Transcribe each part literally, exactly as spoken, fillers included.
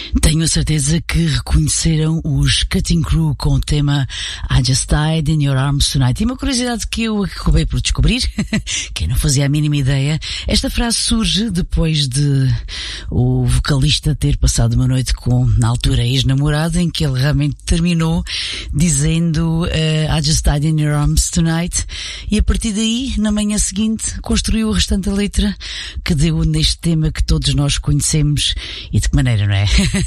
Tenho a certeza que reconheceram os Cutting Crew com o tema I Just Died in Your Arms Tonight. E uma curiosidade que eu acabei por descobrir, que eu não fazia a mínima ideia, esta frase surge depois de o vocalista ter passado uma noite com, na altura, ex-namorado, em que ele realmente terminou dizendo uh, I Just Died in Your Arms Tonight, e a partir daí, na manhã seguinte, construiu o restante da letra que deu neste tema que todos nós conhecemos, e de que maneira, não é?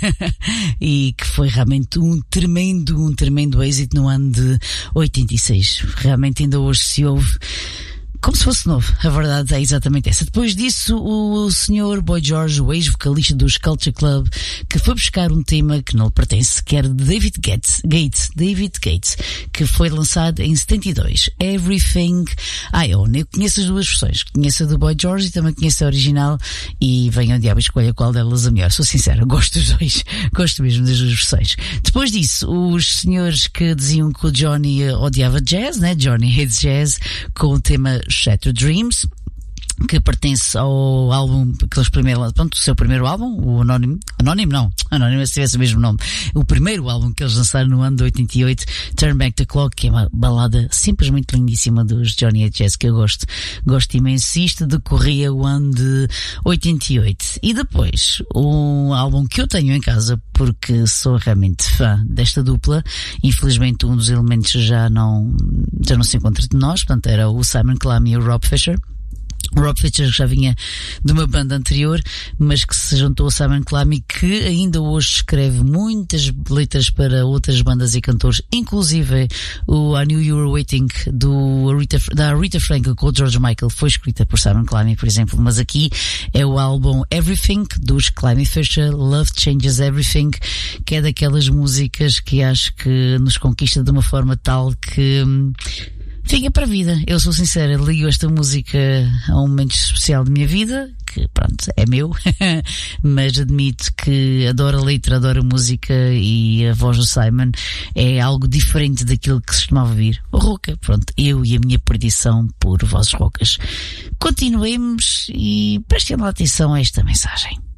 E que foi realmente um tremendo, um tremendo êxito no ano de oitenta e seis. Realmente ainda hoje se ouve como se fosse novo. A verdade é exatamente essa. Depois disso, o senhor Boy George, o ex-vocalista dos Culture Club, que foi buscar um tema que não lhe pertence, que era de David Gates, Gates, David Gates, que foi lançado em setenta e dois. Everything I Own. Eu conheço as duas versões. Conheço a do Boy George e também conheço a original, e venham diabo e escolha qual delas a melhor. Sou sincera, gosto dos dois. Gosto mesmo das duas versões. Depois disso, os senhores que diziam que o Johnny odiava jazz, né? Johnny hates jazz, com o tema Shattered Dreams, que pertence ao álbum, aqueles primeiros, pronto, o seu primeiro álbum, o Anónimo, Anónimo não, Anónimo se tivesse o mesmo nome, o primeiro álbum que eles lançaram no ano de oitenta e oito, Turn Back the Clock, que é uma balada simplesmente lindíssima dos Johnny Hates Jazz, que eu gosto, gosto imenso. Isto decorria o ano de oitenta e oito. E depois, um álbum que eu tenho em casa, porque sou realmente fã desta dupla, infelizmente um dos elementos já não, já não se encontra de nós, portanto era o Simon Clum e o Rob Fisher. O Rob Fisher já vinha de uma banda anterior, mas que se juntou a Simon Clum e que ainda hoje escreve muitas letras para outras bandas e cantores, inclusive o I Knew You Were Waiting do Rita, da Rita Franklin com o George Michael foi escrita por Simon Clum, por exemplo, mas aqui é o álbum Everything dos Clum e Fisher, Love Changes Everything, que é daquelas músicas que acho que nos conquista de uma forma tal que fica para a vida. Eu sou sincera, ligo esta música a um momento especial da minha vida, que pronto, é meu, mas admito que adoro a letra, adoro a música, e a voz do Simon é algo diferente daquilo que se costumava ouvir. Rouca, pronto, eu e a minha perdição por vozes roucas. Continuemos e prestem atenção a esta mensagem.